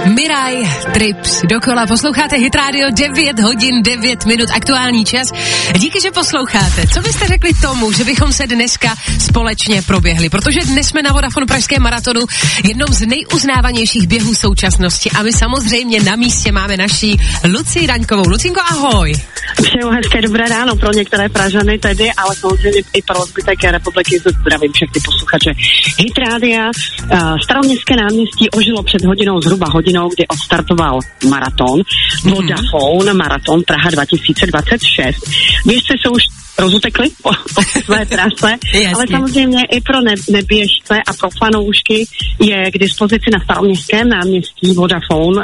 Miraj, Trips, dokola posloucháte Hit Radio, 9 hodin, 9 minut, aktuální čas. Díky, že posloucháte. Co byste řekli tomu, že bychom se dneska společně proběhli? Protože dnes jsme na Vodafone Pražském maratonu, jednom z nejuznávanějších běhů současnosti. A my samozřejmě na místě máme naší Lucii Daňkovou. Lucinko, ahoj. Přeju hezké dobré ráno pro některé Pražany tedy, ale samozřejmě i pro zbytek republiky. Zdravím všechny posluchače Hit Rádia. Staroměstské náměstí ožilo před zhruba hodinou, kdy odstartoval maraton. Vodafone Maraton Praha 2026. Běžci jsou už rozutekli po své trase, ale samozřejmě i pro neběžce a pro fanoušky je k dispozici na Staroměstském náměstí Vodafone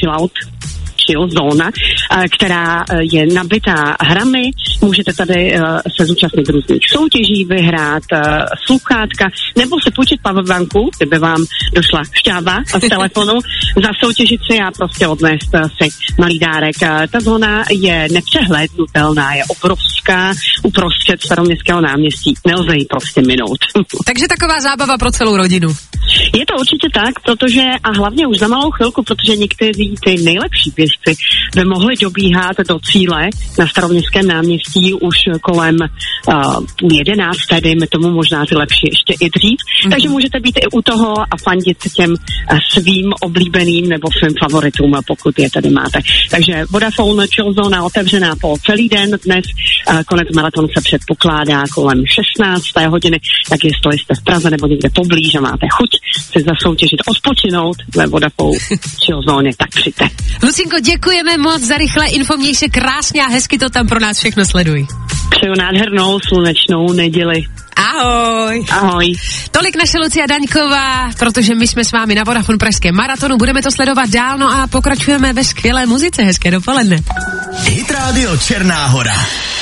Chill zóna, která je nabitá hrami. Můžete tady se zúčastnit různých soutěží, vyhrát sluchátka, nebo se půjčit powerbanku, kdyby vám došla šťáva z telefonu, zasoutěžit si a prostě odnést si malý dárek. Ta zóna je nepřehlédnutelná, je obrovská uprostřed Staroměstského náměstí. Nelze ji prostě minout. Takže taková zábava pro celou rodinu. Je to určitě tak, protože a hlavně už za malou chvilku, protože někteří ty nejlepší běžci by mohli dobíhat do cíle na Staroměstském náměstí už kolem 11, dejme tomu možná ty lepší ještě i dřív. Takže můžete být i u toho a fandit těm svým oblíbeným nebo svým favoritům, pokud je tady máte. Takže Vodafone Chill Zóna otevřená po celý den. Dnes konec maratonu se předpokládá kolem 16. hodiny, tak jestli jste v Praze nebo někde poblíž a máte chuť se zasoutěžit, odpočinout ve Vodafone Chill Zóně, tak přijďte. Lucinko, děkujeme moc za rychlé info, měj se krásně a hezky to tam pro nás všechno sleduj. Přeju nádhernou slunečnou neděli. Ahoj. Ahoj. Tolik naše Lucia Daňková, protože my jsme s vámi na Vodafone Pražském maratonu, budeme to sledovat dál, no a pokračujeme ve skvělé muzice. Hezké dopoledne. Hit Radio Černá Hora.